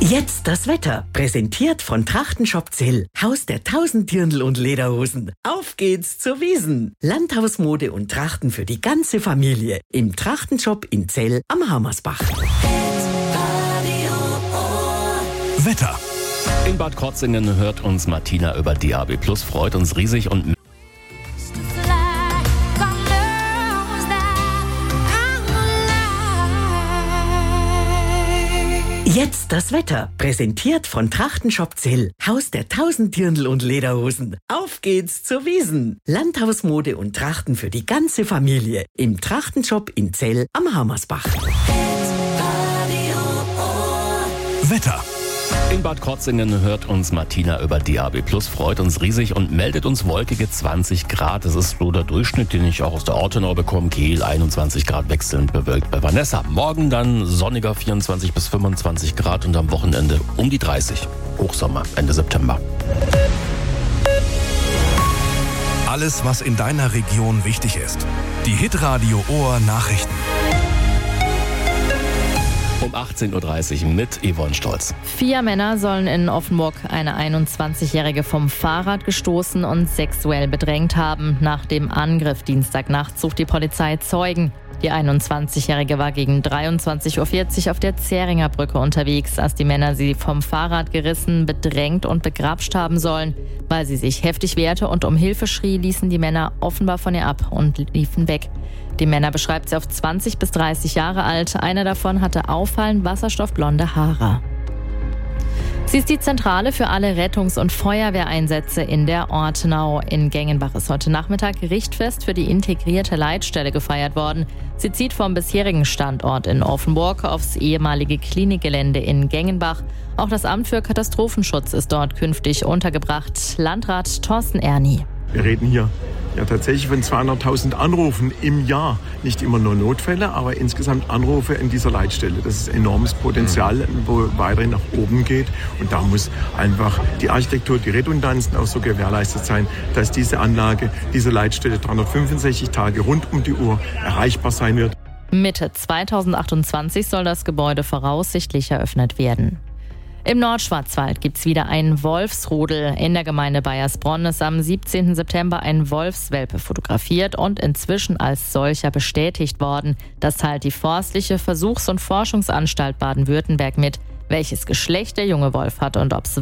Jetzt das Wetter, präsentiert von Trachtenshop Zell, Haus der 1000 Dirndl und Lederhosen. Auf geht's zur Wiesn. Landhausmode und Trachten für die ganze Familie im Trachtenshop in Zell am Hammersbach. Wetter. In Bad Krozingen hört uns Martina über DAB+, freut uns riesig und Jetzt das Wetter, präsentiert von Trachtenshop Zell, Haus der 1000 Dirndl und Lederhosen. Auf geht's zur Wiesn. Landhausmode und Trachten für die ganze Familie im Trachtenshop in Zell am Hammersbach. Wetter. in Bad Krozingen hört uns Martina über DAB+, freut uns riesig und meldet uns wolkige 20 Grad. Das ist so der Durchschnitt, den ich auch aus der Ortenau bekomme. Kiel 21 Grad wechselnd bewölkt bei Vanessa. Morgen dann sonniger 24 bis 25 Grad und am Wochenende um die 30. Hochsommer, Ende September. Alles, was in deiner Region wichtig ist. Die Hitradio Ohr Nachrichten. Um 18.30 Uhr mit Yvonne Stolz. 4 Männer sollen in Offenburg eine 21-Jährige vom Fahrrad gestoßen und sexuell bedrängt haben. Nach dem Angriff Dienstagnacht sucht die Polizei Zeugen. Die 21-Jährige war gegen 23.40 Uhr auf der Zähringer Brücke unterwegs, als die Männer sie vom Fahrrad gerissen, bedrängt und begrapscht haben sollen. Weil sie sich heftig wehrte und um Hilfe schrie, ließen die Männer offenbar von ihr ab und liefen weg. Die Männer beschreibt sie auf 20 bis 30 Jahre alt. Einer davon hatte auffallend wasserstoffblonde Haare. Sie ist die Zentrale für alle Rettungs- und Feuerwehreinsätze in der Ortenau. In Gengenbach ist heute Nachmittag Richtfest für die integrierte Leitstelle gefeiert worden. Sie zieht vom bisherigen Standort in Offenburg aufs ehemalige Klinikgelände in Gengenbach. Auch das Amt für Katastrophenschutz ist dort künftig untergebracht. Landrat Thorsten Erni. Wir reden hier ja tatsächlich von 200.000 Anrufen im Jahr. Nicht immer nur Notfälle, aber insgesamt Anrufe in dieser Leitstelle. Das ist enormes Potenzial, wo weiterhin nach oben geht. Und da muss einfach die Architektur, die Redundanzen auch so gewährleistet sein, dass diese Anlage, diese Leitstelle 365 Tage rund um die Uhr erreichbar sein wird. Mitte 2028 soll das Gebäude voraussichtlich eröffnet werden. Im Nordschwarzwald gibt's wieder einen Wolfsrudel. In der Gemeinde Baiersbronn ist am 17. September ein Wolfswelpe fotografiert und inzwischen als solcher bestätigt worden. Das teilt die Forstliche Versuchs- und Forschungsanstalt Baden-Württemberg mit, welches Geschlecht der junge Wolf hat und ob es